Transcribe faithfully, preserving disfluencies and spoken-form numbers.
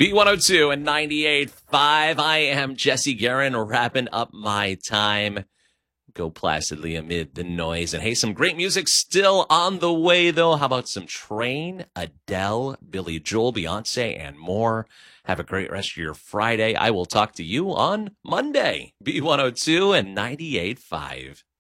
B one oh two and ninety-eight point five. I am Jesse Guerin, wrapping up my time. Go placidly amid the noise. And hey, some great music still on the way, though. How about some Train, Adele, Billy Joel, Beyonce, and more? Have a great rest of your Friday. I will talk to you on Monday. B one oh two and ninety-eight point five.